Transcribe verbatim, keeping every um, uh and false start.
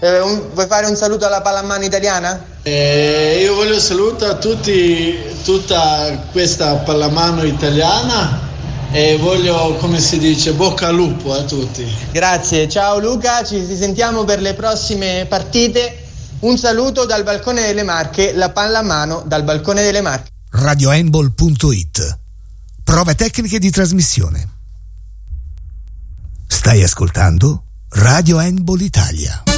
Eh, un, vuoi fare un saluto alla pallamano italiana? Eh, io voglio salutare a tutti, tutta questa pallamano italiana e voglio, come si dice, bocca al lupo a tutti. Grazie, ciao Luca, ci sentiamo per le prossime partite. Un saluto dal balcone delle Marche, la pallamano dal balcone delle Marche. radio handball punto it. Prove tecniche di trasmissione. Stai ascoltando Radio Handball Italia.